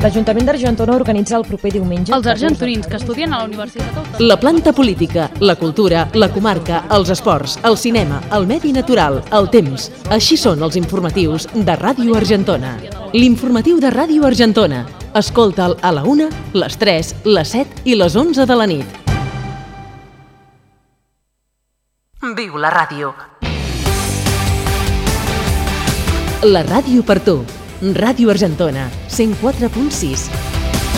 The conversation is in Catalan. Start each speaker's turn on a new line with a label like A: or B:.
A: L'Ajuntament d'Argentona organitza el proper diumenge...
B: Els argentonins que estudien a la Universitat Autònoma.
C: La planta política, la cultura, la comarca, els esports, el cinema, el medi natural, el temps. Així són els informatius de Ràdio Argentona. L'informatiu de Ràdio Argentona. Escolta'l a la 1, les 3, les 7 i les 11 de la nit. Viu la ràdio. La ràdio per tu. Ràdio Argentona, 104.6.